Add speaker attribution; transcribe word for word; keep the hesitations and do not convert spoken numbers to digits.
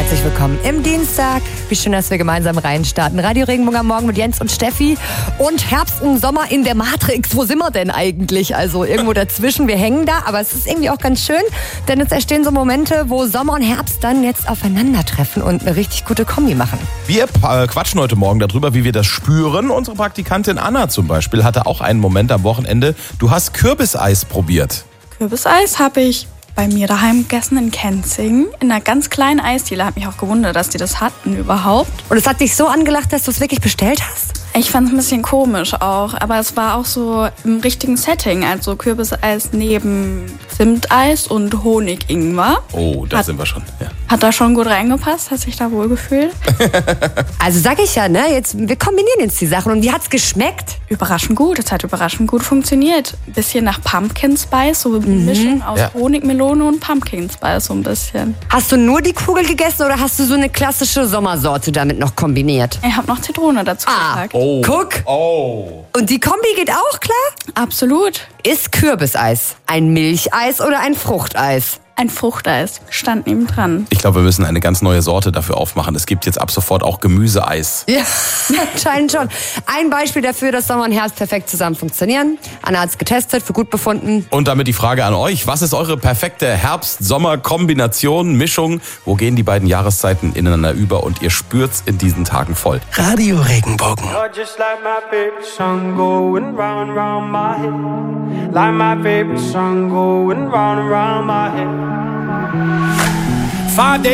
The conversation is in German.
Speaker 1: Herzlich willkommen im Dienstag. Wie schön, dass wir gemeinsam reinstarten. Radio Regenbogen am Morgen mit Jens und Steffi. Und Herbst und Sommer in der Matrix. Wo sind wir denn eigentlich? Also irgendwo dazwischen. Wir hängen da, aber es ist irgendwie auch ganz schön. Denn es entstehen so Momente, wo Sommer und Herbst dann jetzt aufeinandertreffen und eine richtig gute Kombi machen.
Speaker 2: Wir äh, quatschen heute Morgen darüber, wie wir das spüren. Unsere Praktikantin Anna zum Beispiel hatte auch einen Moment am Wochenende. Du hast Kürbiseis probiert.
Speaker 3: Kürbiseis habe ich bei mir daheim gegessen in Kenzing, in einer ganz kleinen Eisdiele. Hat mich auch gewundert, dass die das hatten überhaupt.
Speaker 1: Und es hat dich so angelacht, dass du es wirklich bestellt hast?
Speaker 3: Ich fand es ein bisschen komisch auch, aber es war auch so im richtigen Setting. Also Kürbiseis neben Zimteis und Honig-Ingwer.
Speaker 2: Oh, da
Speaker 3: hat,
Speaker 2: sind wir schon. Ja.
Speaker 3: Hat da schon gut reingepasst? Hat sich da wohl gefühlt?
Speaker 1: Also sag ich ja, ne? Jetzt, wir kombinieren jetzt die Sachen. Und wie hat's geschmeckt?
Speaker 3: Überraschend gut. Es hat überraschend gut funktioniert. Ein bisschen nach Pumpkin Spice, so eine
Speaker 1: Mhm.
Speaker 3: Mischung aus
Speaker 2: Ja.
Speaker 3: Honig, Melone und Pumpkin Spice so ein bisschen.
Speaker 1: Hast du nur die Kugel gegessen oder hast du so eine klassische Sommersorte damit noch kombiniert?
Speaker 3: Ich habe noch Zitrone dazu
Speaker 1: Ah.
Speaker 3: gepackt.
Speaker 2: Oh.
Speaker 1: Guck.
Speaker 2: Oh.
Speaker 1: Und die Kombi geht auch klar?
Speaker 3: Absolut.
Speaker 1: Ist Kürbiseis ein Milcheis oder ein Fruchteis?
Speaker 3: Ein Fruchteis stand neben dran.
Speaker 2: Ich glaube, wir müssen eine ganz neue Sorte dafür aufmachen. Es gibt jetzt ab sofort auch Gemüseeis.
Speaker 1: Ja, anscheinend schon. Ein Beispiel dafür, dass Sommer und Herbst perfekt zusammen funktionieren. Anna hat es getestet, für gut befunden.
Speaker 2: Und damit die Frage an euch. Was ist eure perfekte Herbst-Sommer-Kombination, Mischung? Wo gehen die beiden Jahreszeiten ineinander über und ihr spürt's in diesen Tagen voll?
Speaker 4: Radio Regenbogen.
Speaker 5: You're just like my favorite song going round and round my head. Like my favorite song going round and round my head. Five days